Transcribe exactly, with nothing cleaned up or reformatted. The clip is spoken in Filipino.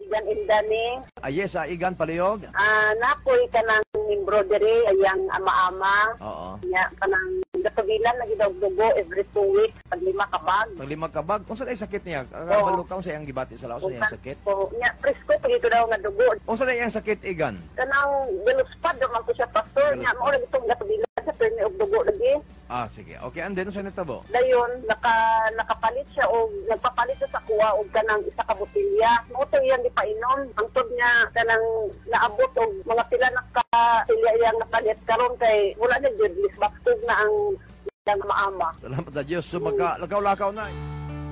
Igan Indani. Ah, yes, ah, Igan Palihog. Ah, napoy ka ng embroidery, ayang ama-ama. Oo. Nya, kanang gatubilan, nagidog-dugo every two weeks, pag lima ka bag. Pag lima ka bag, kung saan ay sakit niya? Oo. Kabalo ka sa iyang gibati sa laos, sa iyang sakit? So, nya, presko, pag ito daw nga dugo. Kung saan ay iyang sakit, Igan? Kanang galuspad, naman ko siya, pastor. Nya, Galuspad. maura itong gatubilan, sa pero may dugo lagi. Ah, sige. Okay, and then, saan nitabo? Dayon, naka, nakapalit siya o nagpapalit siya sa kuha o kanang isa ka botilya. Moto yan di painom. Ang tod niya kanang naabot o mga pila nakasilya yang napalit karon kay wala na jud lisbaktog na ang ang maama. Salamat sa Diyos. So, magka, lakaw-lakaw na.